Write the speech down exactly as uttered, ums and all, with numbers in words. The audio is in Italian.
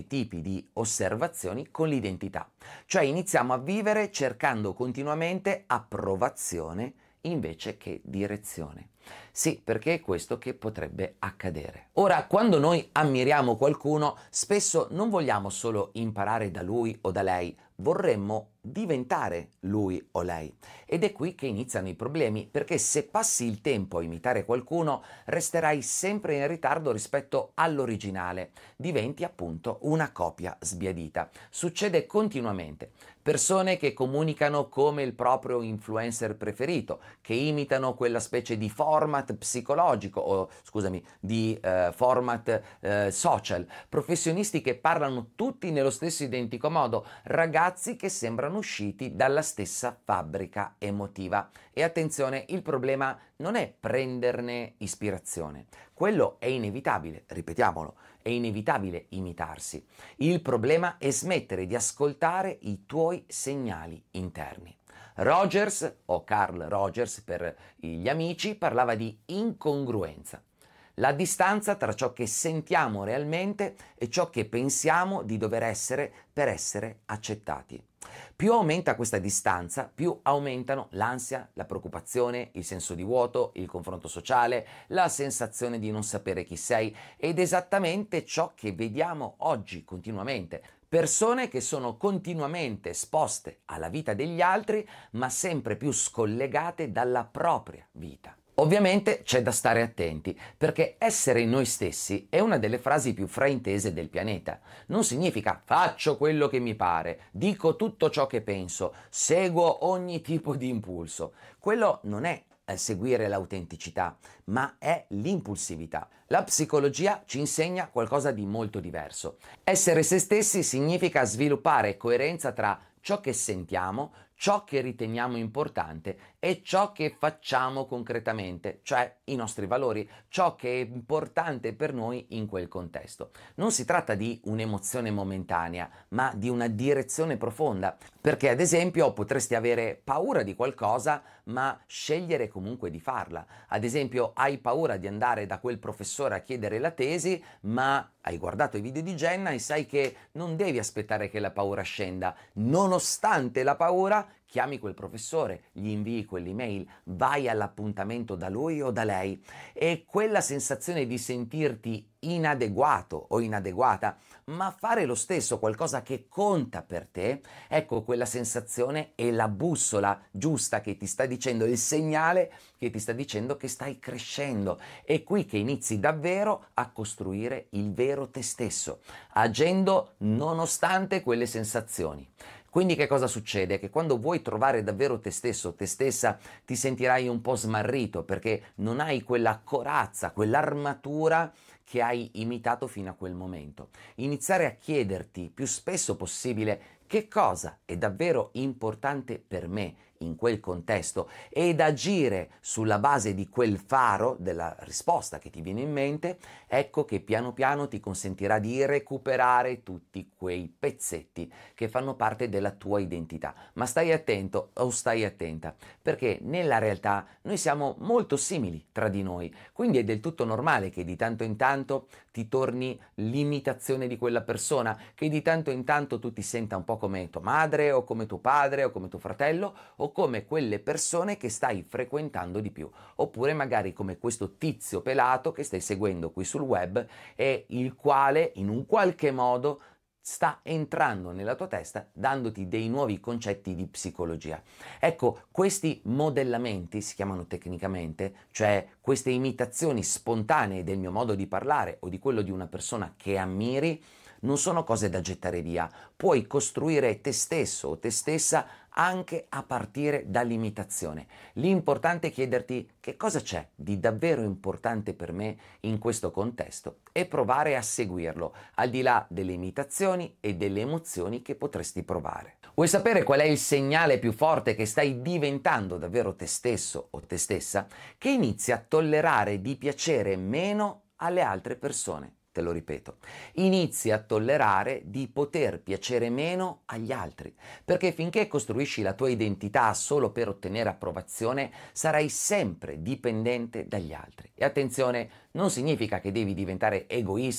tipi di osservazioni con l'identità. Cioè iniziamo a vivere cercando continuamente approvazione invece che direzione. Sì, perché è questo che potrebbe accadere. Ora, quando noi ammiriamo qualcuno, spesso non vogliamo solo imparare da lui o da lei, vorremmo diventare lui o lei. Ed è qui che iniziano i problemi, perché se passi il tempo a imitare qualcuno, resterai sempre in ritardo rispetto all'originale. Diventi appunto una copia sbiadita. Succede continuamente. Persone che comunicano come il proprio influencer preferito, che imitano quella specie di format psicologico o scusami, di eh, format eh, social, professionisti che parlano tutti nello stesso identico modo, ragazzi che sembrano usciti dalla stessa fabbrica emotiva. E attenzione, il problema non è prenderne ispirazione, quello è inevitabile, ripetiamolo, è inevitabile imitarsi. Il problema è smettere di ascoltare i tuoi segnali interni. Rogers, o Carl Rogers per gli amici, parlava di incongruenza. La distanza tra ciò che sentiamo realmente e ciò che pensiamo di dover essere per essere accettati. Più aumenta questa distanza, più aumentano l'ansia, la preoccupazione, il senso di vuoto, il confronto sociale, la sensazione di non sapere chi sei ed esattamente ciò che vediamo oggi continuamente. Persone che sono continuamente esposte alla vita degli altri, ma sempre più scollegate dalla propria vita. Ovviamente c'è da stare attenti, perché essere noi stessi è una delle frasi più fraintese del pianeta. Non significa faccio quello che mi pare, dico tutto ciò che penso, seguo ogni tipo di impulso. Quello non è seguire l'autenticità, ma è l'impulsività. La psicologia ci insegna qualcosa di molto diverso. Essere se stessi significa sviluppare coerenza tra ciò che sentiamo, ciò che riteniamo importante e ciò che facciamo concretamente, cioè i nostri valori, ciò che è importante per noi in quel contesto. Non si tratta di un'emozione momentanea, ma di una direzione profonda, perché ad esempio potresti avere paura di qualcosa, ma scegliere comunque di farla. Ad esempio, hai paura di andare da quel professore a chiedere la tesi, ma hai guardato i video di Jenna e sai che non devi aspettare che la paura scenda. Nonostante la paura, chiami quel professore, gli invii quell'email, vai all'appuntamento da lui o da lei e quella sensazione di sentirti inadeguato o inadeguata, ma fare lo stesso qualcosa che conta per te, ecco, quella sensazione è la bussola giusta che ti sta dicendo, il segnale che ti sta dicendo che stai crescendo. È qui che inizi davvero a costruire il vero te stesso, agendo nonostante quelle sensazioni. Quindi che cosa succede? Che quando vuoi trovare davvero te stesso, te stessa, ti sentirai un po' smarrito perché non hai quella corazza, quell'armatura che hai imitato fino a quel momento. Iniziare a chiederti più spesso possibile che cosa è davvero importante per me in quel contesto ed agire sulla base di quel faro della risposta che ti viene in mente, ecco che piano piano ti consentirà di recuperare tutti quei pezzetti che fanno parte della tua identità. Ma stai attento o stai attenta, perché nella realtà noi siamo molto simili tra di noi, quindi è del tutto normale che di tanto in tanto ti torni l'imitazione di quella persona, che di tanto in tanto tu ti senta un po' come tua madre o come tuo padre o come tuo fratello o come quelle persone che stai frequentando di più, oppure magari come questo tizio pelato che stai seguendo qui sul web e il quale in un qualche modo sta entrando nella tua testa dandoti dei nuovi concetti di psicologia. Ecco, questi modellamenti si chiamano tecnicamente, cioè queste imitazioni spontanee del mio modo di parlare o di quello di una persona che ammiri, non sono cose da gettare via. Puoi costruire te stesso o te stessa anche a partire dall'imitazione. L'importante è chiederti che cosa c'è di davvero importante per me in questo contesto e provare a seguirlo, al di là delle imitazioni e delle emozioni che potresti provare. Vuoi sapere qual è il segnale più forte che stai diventando davvero te stesso o te stessa? Che inizi a tollerare di piacere meno alle altre persone. Te lo ripeto, inizi a tollerare di poter piacere meno agli altri, perché finché costruisci la tua identità solo per ottenere approvazione, sarai sempre dipendente dagli altri. E attenzione, non significa che devi diventare egoista